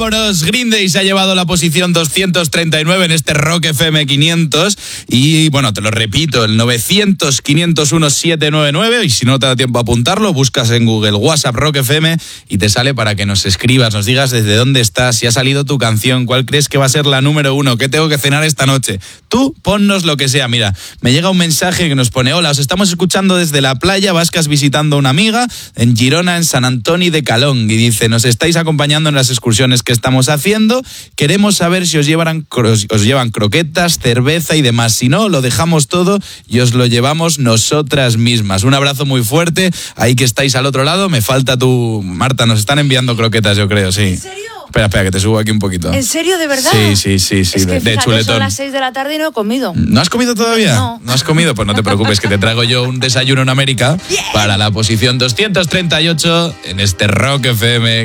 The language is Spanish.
vámonos. Green Day se ha llevado la posición 239 en este Rock FM 500. Y bueno, te lo repito, el 900-501-799. Y si no te da tiempo a apuntarlo, buscas en Google WhatsApp Rock FM y te sale para que nos escribas, nos digas desde dónde estás, si ha salido tu canción, cuál crees que va a ser la número 1, qué tengo que cenar esta noche. Tú ponnos lo que sea. Mira, me llega un mensaje que nos pone: hola, os estamos escuchando desde la playa vascas visitando a una amiga en Girona, en San Antoni de Calón. Y dice: nos estáis acompañando en las excursiones que estamos haciendo. Queremos saber si os llevan croquetas, cerveza y demás. Si no, lo dejamos todo y os lo llevamos nosotras mismas. Un abrazo muy fuerte. Ahí que estáis al otro lado. Me falta tú, Marta. Nos están enviando croquetas, yo creo, sí. ¿En serio? Espera, que te subo aquí un poquito. ¿En serio, de verdad? Sí. Es que, de chuletón. son las 6 de la tarde y no he comido. ¿No has comido todavía? No. ¿No has comido? Pues no te preocupes, que te traigo yo un desayuno en América para la posición 238 en este Rock FM.